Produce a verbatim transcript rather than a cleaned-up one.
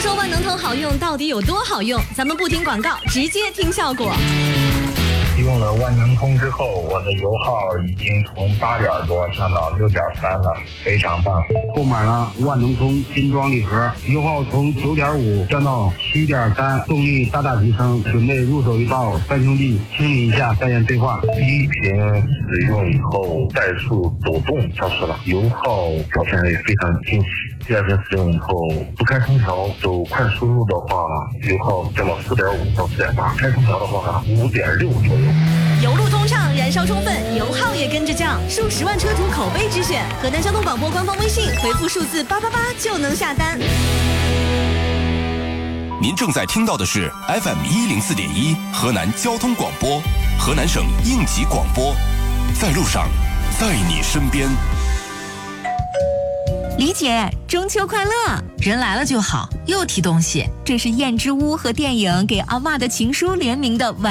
说万能通好用到底有多好用？咱们不听广告，直接听效果。 用了万能通之后，我的油耗已经从八点多降到六点三了，非常棒。 购买了万能通新装礼盒，油耗从九点五降到七点三，动力大大提升。准备入手一包，三兄弟清理一下，再言对话。 第一瓶使用以后，怠速抖动消失了，油耗表现也非常惊喜。第二瓶使用以后，不开空调走快速路的话，油耗降到四点五到四点八，开空调的话五点六左右。 油路通畅，燃烧充分，油耗也跟着降，数十万车主口碑之选。河南交通广播官方微信回复数字八八八就能下单。 您正在听到的是 F M 一零四点一河南交通广播，河南省应急广播，在路上，在你身边。 李姐，中秋快乐！ 人来了就好，又提东西。 这是燕之屋和电影给阿嬷的情书联名的